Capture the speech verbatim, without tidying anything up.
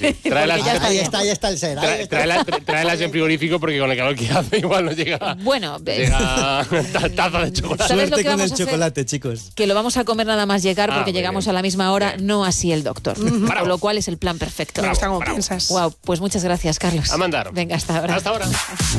Tráelas, ya está ahí bien. está, ahí está el ser. ahí trae- está. tráelas, tra- tráelas en frigorífico porque con el calor que hace igual no llega. Bueno, llega ta- taza de chocolate. ¿Sabes lo Suerte que con vamos el a hacer? chocolate, chicos. Que lo vamos a comer nada más llegar Ah, porque muy llegamos bien. a la misma hora, Bien. no así el doctor. Bravo. Con lo cual es el plan perfecto. Me gusta como bravo. piensas. Wow, pues muchas gracias, Carlos. A mandar. Venga, hasta ahora. Hasta ahora.